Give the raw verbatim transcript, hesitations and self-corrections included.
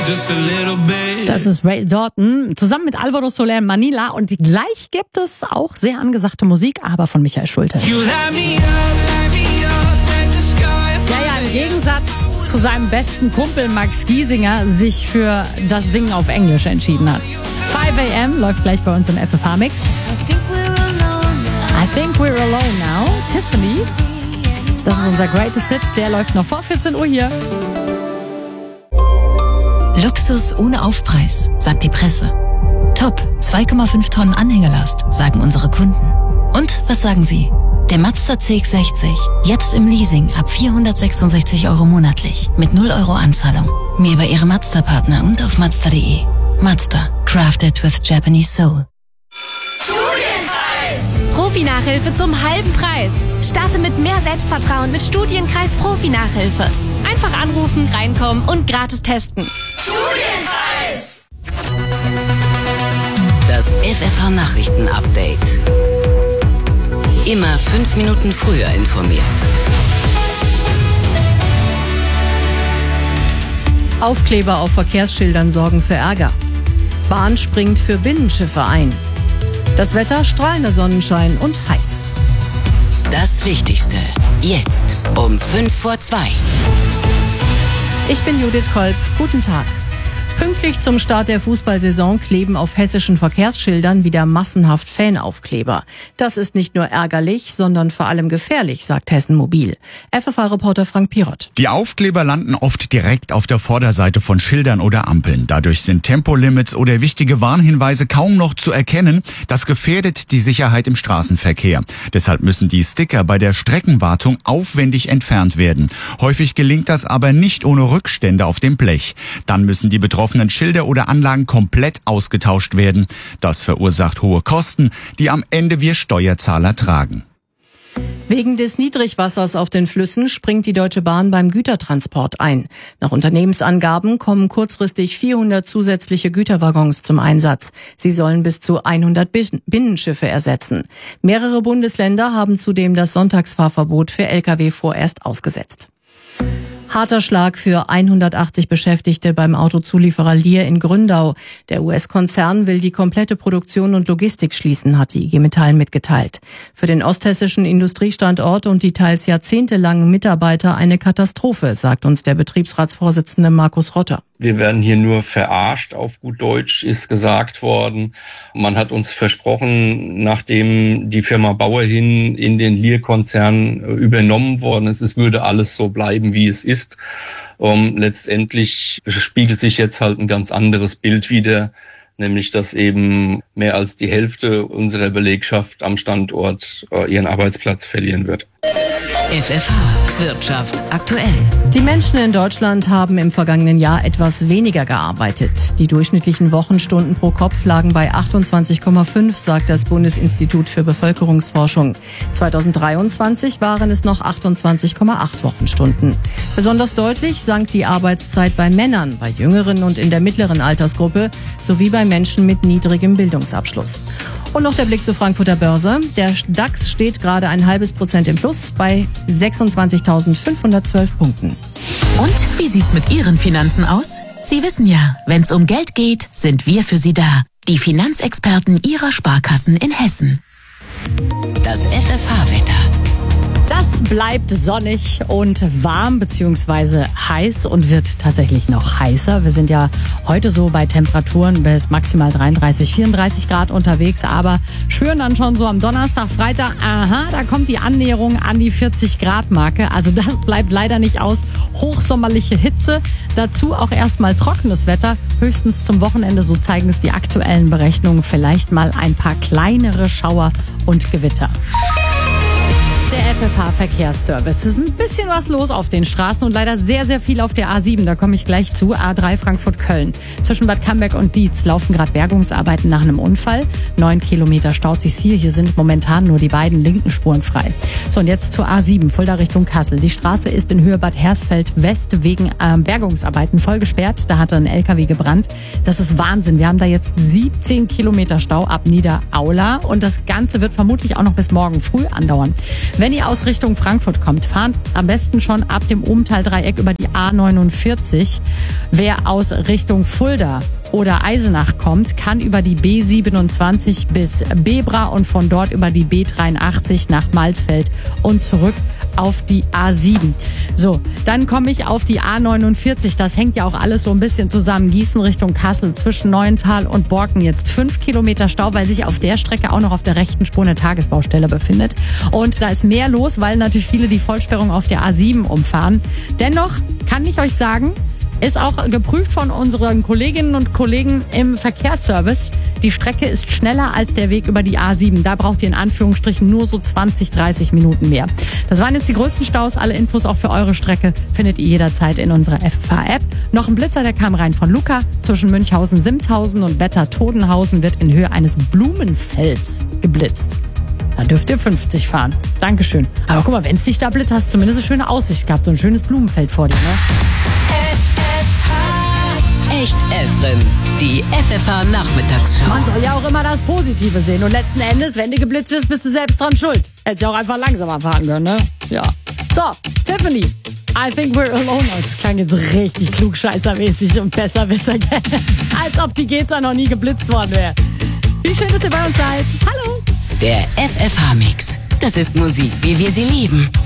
Das ist Ray Dalton zusammen mit Alvaro Soler in Manila und gleich gibt es auch sehr angesagte Musik, aber von Michael Schulte. Der ja im Gegensatz zu seinem besten Kumpel Max Giesinger sich für das Singen auf Englisch entschieden hat. five a.m. läuft gleich bei uns im F F H-Mix. I think we're alone now. Tiffany. Das ist unser Greatest Hit. Der läuft noch vor vierzehn Uhr hier. Luxus ohne Aufpreis, sagt die Presse. Top, zwei Komma fünf Tonnen Anhängerlast, sagen unsere Kunden. Und was sagen Sie? Der Mazda C X sechzig, jetzt im Leasing ab vierhundertsechsundsechzig Euro monatlich, mit null Euro Anzahlung. Mehr bei Ihrem Mazda-Partner und auf Mazda punkt de. Mazda, crafted with Japanese soul. Studienkreis! Profi-Nachhilfe zum halben Preis. Starte mit mehr Selbstvertrauen mit Studienkreis Profi-Nachhilfe. Einfach anrufen, reinkommen und gratis testen. Studienkreis! Das F F H-Nachrichten-Update. Immer fünf Minuten früher informiert. Aufkleber auf Verkehrsschildern sorgen für Ärger. Bahn springt für Binnenschiffe ein. Das Wetter strahlender Sonnenschein und heiß. Das Wichtigste jetzt um fünf vor zwei. Ich bin Judith Kolb. Guten Tag. Pünktlich zum Start der Fußballsaison kleben auf hessischen Verkehrsschildern wieder massenhaft Fanaufkleber. Das ist nicht nur ärgerlich, sondern vor allem gefährlich, sagt Hessen Mobil. F F H-Reporter Frank Pirott. Die Aufkleber landen oft direkt auf der Vorderseite von Schildern oder Ampeln. Dadurch sind Tempolimits oder wichtige Warnhinweise kaum noch zu erkennen. Das gefährdet die Sicherheit im Straßenverkehr. Deshalb müssen die Sticker bei der Streckenwartung aufwendig entfernt werden. Häufig gelingt das aber nicht ohne Rückstände auf dem Blech. Dann müssen die betroffenen Schilder oder Anlagen komplett ausgetauscht werden. Das verursacht hohe Kosten, die am Ende wir Steuerzahler tragen. Wegen des Niedrigwassers auf den Flüssen springt die Deutsche Bahn beim Gütertransport ein. Nach Unternehmensangaben kommen kurzfristig vierhundert zusätzliche Güterwaggons zum Einsatz. Sie sollen bis zu hundert Binnenschiffe ersetzen. Mehrere Bundesländer haben zudem das Sonntagsfahrverbot für L K W vorerst ausgesetzt. Harter Schlag für hundertachtzig Beschäftigte beim Autozulieferer Lear in Gründau. Der U S-Konzern will die komplette Produktion und Logistik schließen, hat die I G Metall mitgeteilt. Für den osthessischen Industriestandort und die teils jahrzehntelangen Mitarbeiter eine Katastrophe, sagt uns der Betriebsratsvorsitzende Markus Rotter. Wir werden hier nur verarscht, auf gut Deutsch ist gesagt worden. Man hat uns versprochen, nachdem die Firma Bauerhin in den Lear-Konzern übernommen worden ist, es würde alles so bleiben, wie es ist. Um, letztendlich spiegelt sich jetzt halt ein ganz anderes Bild wider, nämlich dass eben mehr als die Hälfte unserer Belegschaft am Standort äh, ihren Arbeitsplatz verlieren wird. F F H Wirtschaft aktuell. Die Menschen in Deutschland haben im vergangenen Jahr etwas weniger gearbeitet. Die durchschnittlichen Wochenstunden pro Kopf lagen bei achtundzwanzig Komma fünf, sagt das Bundesinstitut für Bevölkerungsforschung. zweitausenddreiundzwanzig waren es noch achtundzwanzig Komma acht Wochenstunden. Besonders deutlich sank die Arbeitszeit bei Männern, bei Jüngeren und in der mittleren Altersgruppe sowie bei Menschen mit niedrigem Bildungsabschluss. Und noch der Blick zur Frankfurter Börse. Der DAX steht gerade ein halbes Prozent im Plus bei sechsundzwanzigtausendfünfhundertzwölf Punkten. Und wie sieht's mit Ihren Finanzen aus? Sie wissen ja, wenn's um Geld geht, sind wir für Sie da. Die Finanzexperten Ihrer Sparkassen in Hessen. Das F F H-Wetter. Das bleibt sonnig und warm bzw. heiß und wird tatsächlich noch heißer. Wir sind ja heute so bei Temperaturen bis maximal dreiunddreißig, vierunddreißig Grad unterwegs, aber spüren dann schon so am Donnerstag, Freitag, aha, da kommt die Annäherung an die vierzig Grad Marke. Also das bleibt leider nicht aus. Hochsommerliche Hitze, dazu auch erstmal trockenes Wetter. Höchstens zum Wochenende, so zeigen es die aktuellen Berechnungen, vielleicht mal ein paar kleinere Schauer und Gewitter. Der F F H-Verkehrsservice. Es ist ein bisschen was los auf den Straßen und leider sehr, sehr viel auf der A sieben. Da komme ich gleich zu. A drei Frankfurt-Köln. Zwischen Bad Camberg und Dietz laufen gerade Bergungsarbeiten nach einem Unfall. Neun Kilometer staut sich's hier. Hier sind momentan nur die beiden linken Spuren frei. So, und jetzt zur A sieben, Fulda Richtung Kassel. Die Straße ist in Höhe Bad Hersfeld West wegen äh, Bergungsarbeiten voll gesperrt. Da hatte ein L K W gebrannt. Das ist Wahnsinn. Wir haben da jetzt siebzehn Kilometer Stau ab Niederaula. Und das Ganze wird vermutlich auch noch bis morgen früh andauern. Wenn ihr aus Richtung Frankfurt kommt, fahrt am besten schon ab dem Obenthal-Dreieck über die A neunundvierzig. Wer aus Richtung Fulda oder Eisenach kommt, kann über die B siebenundzwanzig bis Bebra und von dort über die B dreiundachtzig nach Malsfeld und zurück auf die A sieben. So, dann komme ich auf die A neunundvierzig. Das hängt ja auch alles so ein bisschen zusammen. Gießen Richtung Kassel zwischen Neuental und Borken jetzt fünf Kilometer Stau, weil sich auf der Strecke auch noch auf der rechten Spur eine Tagesbaustelle befindet. Und da ist mehr los, weil natürlich viele die Vollsperrung auf der A sieben umfahren. Dennoch kann ich euch sagen, ist auch geprüft von unseren Kolleginnen und Kollegen im Verkehrsservice. Die Strecke ist schneller als der Weg über die A sieben. Da braucht ihr in Anführungsstrichen nur so zwanzig, dreißig Minuten mehr. Das waren jetzt die größten Staus. Alle Infos auch für eure Strecke findet ihr jederzeit in unserer F F H-App. Noch ein Blitzer, der kam rein von Luca. Zwischen Münchhausen-Simshausen und Wetter-Todenhausen wird in Höhe eines Blumenfelds geblitzt. Da dürft ihr fünfzig fahren. Dankeschön. Aber guck mal, wenn es dich da blitzt, hast du zumindest eine schöne Aussicht gehabt. So ein schönes Blumenfeld vor dir, ne? Echt Efren, die F F H-Nachmittagsschau. Man soll ja auch immer das Positive sehen. Und letzten Endes, wenn du geblitzt wirst, bist du selbst dran schuld. Hättest ja auch einfach langsamer fahren können, ne? Ja. So, Tiffany. I think we're alone. Das klang jetzt richtig klugscheißermäßig und besserwisser, gell? Als ob die Geta noch nie geblitzt worden wäre. Wie schön, dass ihr bei uns seid. Hallo. Der F F H-Mix. Das ist Musik, wie wir sie lieben.